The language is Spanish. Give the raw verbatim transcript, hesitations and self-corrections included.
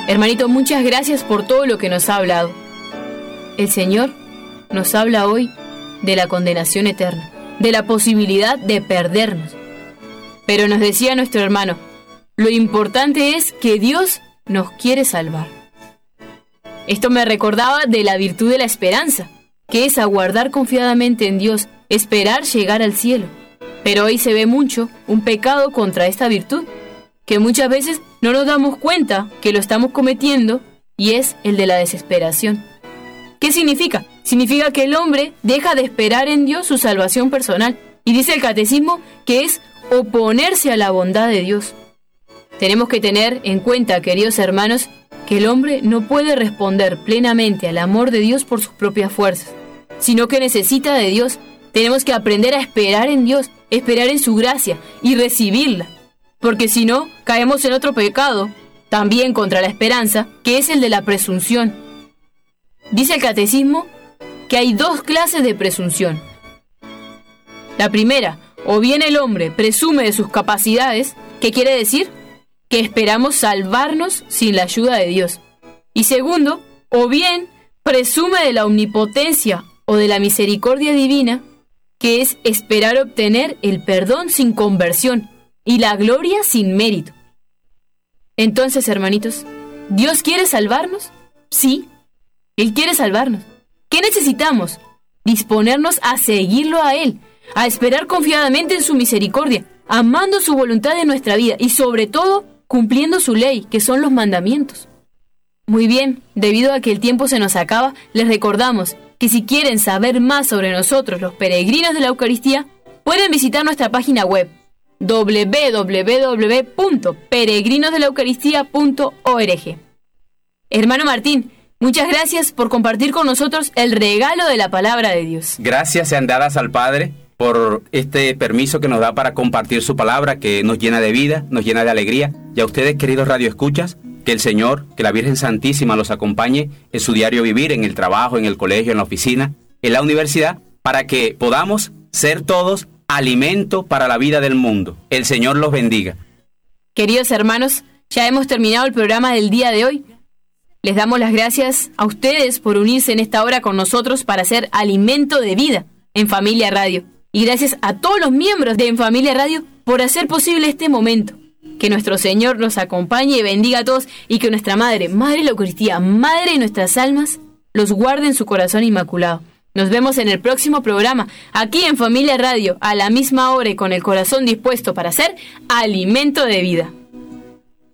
Hermanito, muchas gracias por todo lo que nos ha hablado. El Señor nos habla hoy de la condenación eterna, de la posibilidad de perdernos. Pero nos decía nuestro hermano, lo importante es que Dios nos quiere salvar. Esto me recordaba de la virtud de la esperanza, que es aguardar confiadamente en Dios, esperar llegar al cielo. Pero hoy se ve mucho un pecado contra esta virtud, que muchas veces no nos damos cuenta que lo estamos cometiendo, y es el de la desesperación. ¿Qué significa? Significa que el hombre deja de esperar en Dios su salvación personal, y dice el catecismo que es oponerse a la bondad de Dios. Tenemos que tener en cuenta, queridos hermanos, que el hombre no puede responder plenamente al amor de Dios por sus propias fuerzas, sino que necesita de Dios. Tenemos que aprender a esperar en Dios, esperar en su gracia y recibirla, porque si no, caemos en otro pecado, también contra la esperanza, que es el de la presunción. Dice el catecismo que hay dos clases de presunción. La primera, o bien el hombre presume de sus capacidades, ¿qué quiere decir? Que esperamos salvarnos sin la ayuda de Dios. Y segundo, o bien presume de la omnipotencia o de la misericordia divina, que es esperar obtener el perdón sin conversión y la gloria sin mérito. Entonces, hermanitos, ¿Dios quiere salvarnos? Sí, Él quiere salvarnos. ¿Qué necesitamos? Disponernos a seguirlo a Él, a esperar confiadamente en su misericordia, amando su voluntad en nuestra vida y sobre todo cumpliendo su ley, que son los mandamientos. Muy bien, debido a que el tiempo se nos acaba, les recordamos que si quieren saber más sobre nosotros, los peregrinos de la Eucaristía, pueden visitar nuestra página web doble u doble u doble u punto peregrinos de la eucaristía punto org. Hermano Martín, muchas gracias por compartir con nosotros el regalo de la palabra de Dios. Gracias sean dadas al Padre por este permiso que nos da para compartir su palabra, que nos llena de vida, nos llena de alegría. Y a ustedes, queridos radioescuchas, que el Señor, que la Virgen Santísima los acompañe en su diario vivir, en el trabajo, en el colegio, en la oficina, en la universidad, para que podamos ser todos alimento para la vida del mundo. El Señor los bendiga. Queridos hermanos, ya hemos terminado el programa del día de hoy. Les damos las gracias a ustedes por unirse en esta hora con nosotros para ser alimento de vida en Familia Radio. Y gracias a todos los miembros de En Familia Radio por hacer posible este momento. Que nuestro Señor nos acompañe y bendiga a todos, y que nuestra Madre, Madre de la Eucaristía, Madre de nuestras almas, los guarde en su corazón inmaculado. Nos vemos en el próximo programa, aquí en Familia Radio, a la misma hora y con el corazón dispuesto para ser alimento de vida.